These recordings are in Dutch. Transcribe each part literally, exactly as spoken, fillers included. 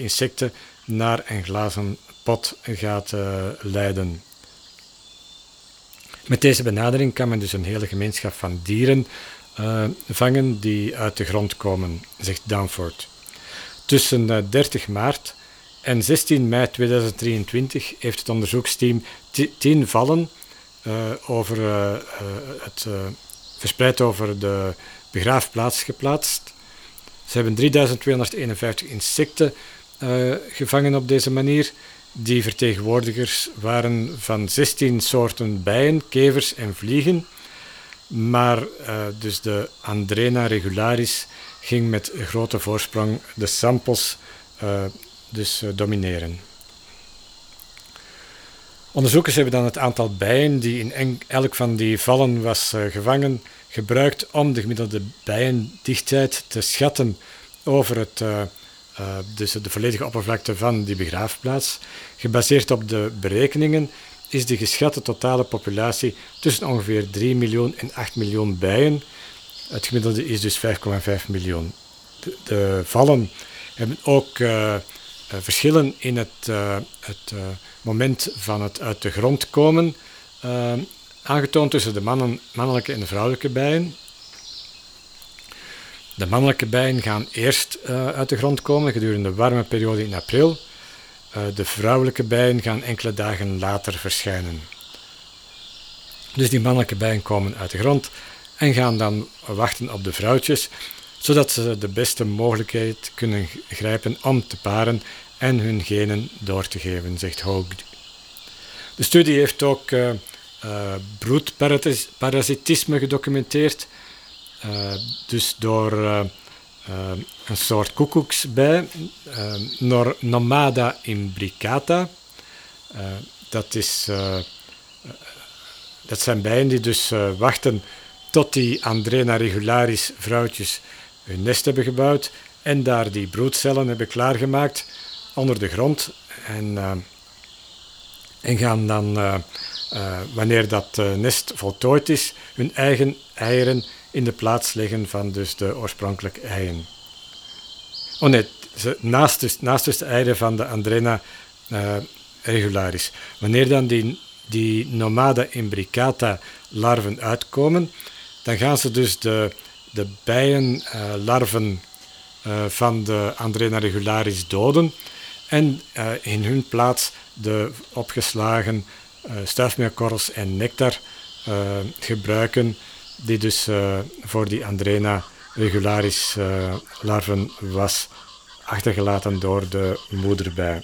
insecten naar een glazen pot gaat uh, leiden. Met deze benadering kan men dus een hele gemeenschap van dieren uh, vangen die uit de grond komen, zegt Danforth. Tussen uh, dertig maart en zestien mei tweeduizend drieëntwintig heeft het onderzoeksteam tien vallen uh, over, uh, uh, het, uh, verspreid over de begraafplaats geplaatst. Ze hebben drieduizend tweehonderdeenenvijftig insecten uh, gevangen op deze manier. Die vertegenwoordigers waren van zestien soorten bijen, kevers en vliegen. Maar uh, dus de Andrena regularis ging met grote voorsprong de samples uh, dus uh, domineren. Onderzoekers hebben dan het aantal bijen die in elk van die vallen was uh, gevangen gebruikt om de gemiddelde bijendichtheid te schatten over het, uh, uh, dus de volledige oppervlakte van die begraafplaats. Gebaseerd op de berekeningen is de geschatte totale populatie tussen ongeveer drie miljoen en acht miljoen bijen. Het gemiddelde is dus vijf komma vijf miljoen. De, de vallen hebben ook uh, uh, verschillen in het, uh, het uh, moment van het uit de grond komen uh, aangetoond tussen de mannen, mannelijke en de vrouwelijke bijen. De mannelijke bijen gaan eerst uh, uit de grond komen gedurende de warme periode in april. Uh, de vrouwelijke bijen gaan enkele dagen later verschijnen. Dus die mannelijke bijen komen uit de grond en gaan dan wachten op de vrouwtjes, zodat ze de beste mogelijkheid kunnen grijpen om te paren en hun genen door te geven, zegt Hogue. De studie heeft ook uh, uh, broedparasitisme gedocumenteerd, uh, dus door uh, uh, een soort koekoeksbij, uh, Nor- Nomada imbricata. Uh, dat, is, uh, uh, dat zijn bijen die dus uh, wachten tot die Andrena regularis vrouwtjes hun nest hebben gebouwd en daar die broedcellen hebben klaargemaakt onder de grond en, uh, en gaan dan, uh, uh, wanneer dat uh, nest voltooid is, hun eigen eieren in de plaats leggen van dus de oorspronkelijke eieren. Oh nee, naast dus, naast dus de eieren van de Andrena uh, regularis. Wanneer dan die, die Nomada imbricata larven uitkomen, dan gaan ze dus de, de bijenlarven uh, uh, van de Andrena regularis doden en uh, in hun plaats de opgeslagen uh, stuifmeelkorrels en nectar uh, gebruiken, die dus uh, voor die Andrena regularis uh, larven was achtergelaten door de moederbij.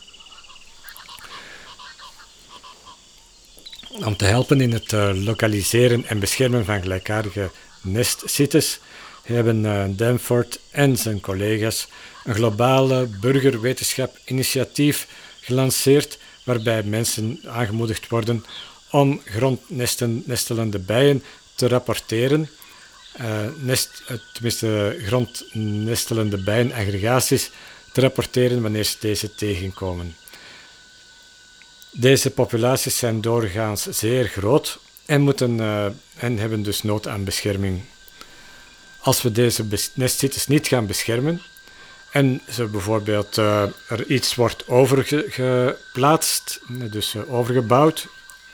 Om te helpen in het uh, lokaliseren en beschermen van gelijkaardige nestsites hebben uh, Danforth en zijn collega's een globale burgerwetenschap-initiatief gelanceerd waarbij mensen aangemoedigd worden om grondnestelende bijen te rapporteren, uh, nest, tenminste grondnestelende bijenaggregaties te rapporteren wanneer ze deze tegenkomen. Deze populaties zijn doorgaans zeer groot en, moeten, uh, en hebben dus nood aan bescherming. Als we deze bes- nestsites niet gaan beschermen en ze bijvoorbeeld uh, er iets wordt overgeplaatst, dus uh, overgebouwd,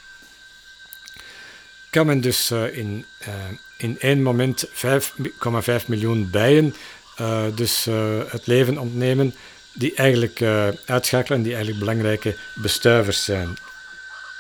kan men dus uh, in, uh, in één moment vijf komma vijf miljoen bijen uh, dus, uh, het leven ontnemen die eigenlijk uh, uitschakelen en die eigenlijk belangrijke bestuivers zijn.